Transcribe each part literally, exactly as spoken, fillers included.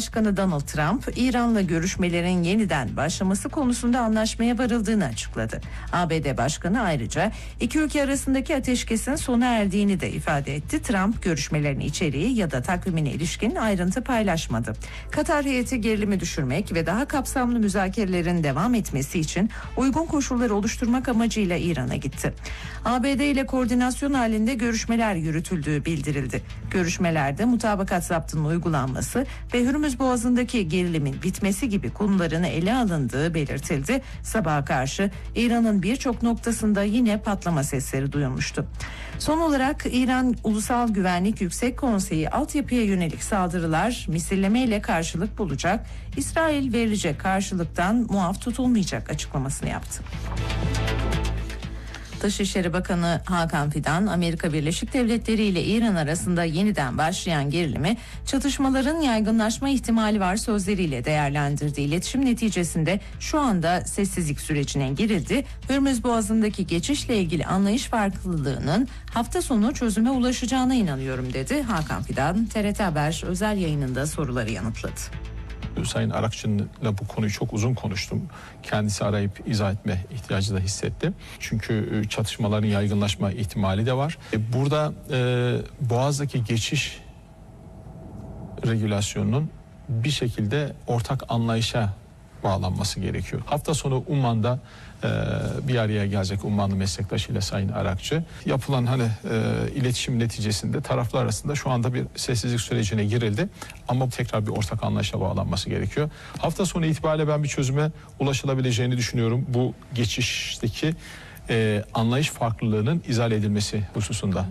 Başkanı Donald Trump, İran'la görüşmelerin yeniden başlaması konusunda anlaşmaya varıldığını açıkladı. A B D Başkanı ayrıca iki ülke arasındaki ateşkesin sona erdiğini de ifade etti. Trump görüşmelerin içeriği ya da takvimine ilişkin ayrıntı paylaşmadı. Katar heyeti gerilimi düşürmek ve daha kapsamlı müzakerelerin devam etmesi için uygun koşulları oluşturmak amacıyla İran'a gitti. A B D ile koordinasyon halinde görüşmeler yürütüldüğü bildirildi. Görüşmelerde mutabakat zaptının uygulanması ve Hürmüz Boğazı'ndaki gerilimin bitmesi gibi konuların ele alındığı belirtildi. Sabaha karşı İran'ın birçok noktasında yine patlama sesleri duyulmuştu. Son olarak İran Ulusal Güvenlik Yüksek Konseyi altyapıya yönelik saldırılar misilleme ile karşılık bulacak, İsrail verilecek karşılıktan muaf tutulmayacak açıklamasını yaptı. Dışişleri Bakanı Hakan Fidan, Amerika Birleşik Devletleri ile İran arasında yeniden başlayan gerilimi çatışmaların yaygınlaşma ihtimali var sözleriyle değerlendirdi. İletişim neticesinde şu anda sessizlik sürecine girildi. Hürmüz Boğazı'ndaki geçişle ilgili anlayış farklılığının hafta sonu çözüme ulaşacağına inanıyorum dedi. Hakan Fidan, T R T Haber özel yayınında soruları yanıtladı. Sayın Arakçı'yla bu konuyu çok uzun konuştum. Kendisi arayıp izah etme ihtiyacı da hissetti. Çünkü çatışmaların yaygınlaşma ihtimali de var. Burada e, Boğaz'daki geçiş regülasyonunun bir şekilde ortak anlayışa bağlanması gerekiyor. Hafta sonu Umman'da e, bir araya gelecek Ummanlı meslektaşıyla Sayın Arakçı. Yapılan hani e, iletişim neticesinde taraflar arasında şu anda bir sessizlik sürecine girildi. Ama tekrar bir ortak anlayışa bağlanması gerekiyor. Hafta sonu itibariyle ben bir çözüme ulaşılabileceğini düşünüyorum. Bu geçişteki e, anlayış farklılığının izale edilmesi hususunda.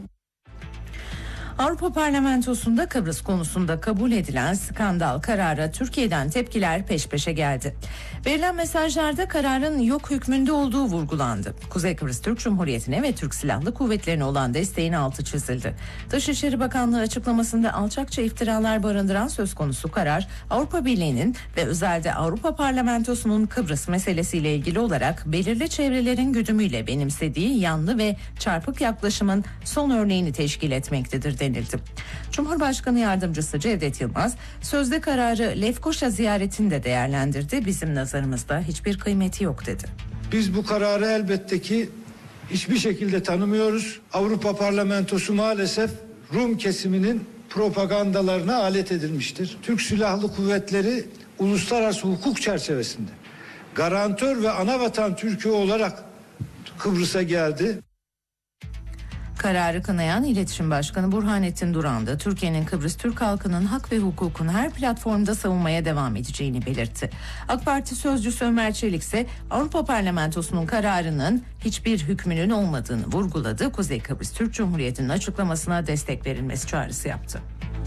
Avrupa Parlamentosu'nda Kıbrıs konusunda kabul edilen skandal karara Türkiye'den tepkiler peş peşe geldi. Verilen mesajlarda kararın yok hükmünde olduğu vurgulandı. Kuzey Kıbrıs Türk Cumhuriyeti'ne ve Türk Silahlı Kuvvetleri'ne olan desteğin altı çizildi. Dışişleri Bakanlığı açıklamasında alçakça iftiralar barındıran söz konusu karar, Avrupa Birliği'nin ve özellikle Avrupa Parlamentosu'nun Kıbrıs meselesiyle ilgili olarak belirli çevrelerin güdümüyle benimsediği yanlı ve çarpık yaklaşımın son örneğini teşkil etmektedir denildi. Cumhurbaşkanı Yardımcısı Cevdet Yılmaz, sözde kararı Lefkoşa ziyaretinde değerlendirdi. Bizim nazarımızda hiçbir kıymeti yok dedi. Biz bu kararı elbette ki hiçbir şekilde tanımıyoruz. Avrupa Parlamentosu maalesef Rum kesiminin propagandalarına alet edilmiştir. Türk Silahlı Kuvvetleri uluslararası hukuk çerçevesinde garantör ve anavatan Türkiye olarak Kıbrıs'a geldi. Kararı kınayan İletişim Başkanı Burhanettin Duran da Türkiye'nin Kıbrıs Türk halkının hak ve hukukunu her platformda savunmaya devam edeceğini belirtti. AK Parti sözcüsü Ömer Çelik ise Avrupa Parlamentosu'nun kararının hiçbir hükmünün olmadığını vurguladı. Kuzey Kıbrıs Türk Cumhuriyeti'nin açıklamasına destek verilmesi çağrısı yaptı.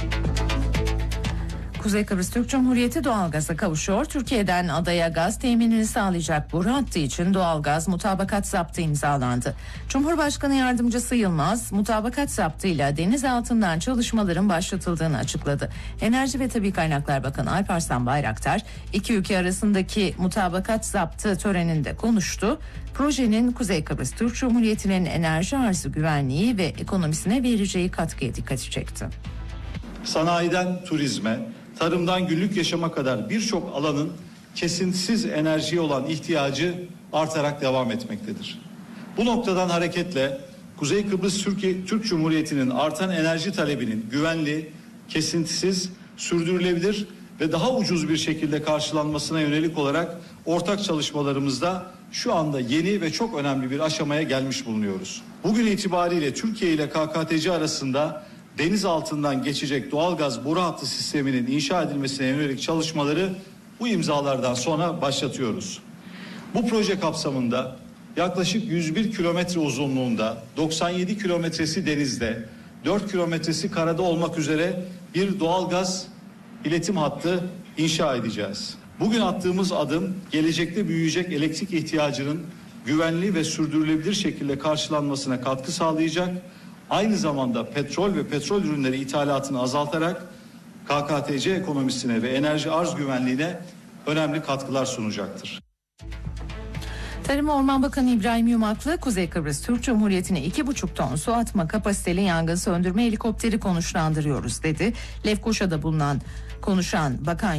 Kuzey Kıbrıs Türk Cumhuriyeti doğalgaza kavuşuyor. Türkiye'den adaya gaz teminini sağlayacak boru hattı için doğalgaz mutabakat zaptı imzalandı. Cumhurbaşkanı Yardımcısı Yılmaz, mutabakat zaptıyla deniz altından çalışmaların başlatıldığını açıkladı. Enerji ve Tabii Kaynaklar Bakanı Alparslan Bayraktar, iki ülke arasındaki mutabakat zaptı töreninde konuştu. Projenin Kuzey Kıbrıs Türk Cumhuriyeti'nin enerji arzı güvenliği ve ekonomisine vereceği katkıya dikkati çekti. Sanayiden turizme, tarımdan günlük yaşama kadar birçok alanın kesintisiz enerjiye olan ihtiyacı artarak devam etmektedir. Bu noktadan hareketle Kuzey Kıbrıs Türkiye, Türk Cumhuriyeti'nin artan enerji talebinin güvenli, kesintisiz, sürdürülebilir ve daha ucuz bir şekilde karşılanmasına yönelik olarak ortak çalışmalarımızda şu anda yeni ve çok önemli bir aşamaya gelmiş bulunuyoruz. Bugün itibariyle Türkiye ile K K T C arasında deniz altından geçecek doğalgaz boru hattı sisteminin inşa edilmesine yönelik çalışmaları bu imzalardan sonra başlatıyoruz. Bu proje kapsamında yaklaşık yüz bir kilometre uzunluğunda, doksan yedi kilometresi denizde, dört kilometresi karada olmak üzere bir doğalgaz iletim hattı inşa edeceğiz. Bugün attığımız adım gelecekte büyüyecek elektrik ihtiyacının güvenli ve sürdürülebilir şekilde karşılanmasına katkı sağlayacak. Aynı zamanda petrol ve petrol ürünleri ithalatını azaltarak K K T C ekonomisine ve enerji arz güvenliğine önemli katkılar sunacaktır. Tarım Orman Bakanı İbrahim Yumaklı, Kuzey Kıbrıs Türk Cumhuriyeti'ne iki buçuk ton su atma kapasiteli yangın söndürme helikopteri konuşlandırıyoruz dedi. Lefkoşa'da bulunan konuşan bakan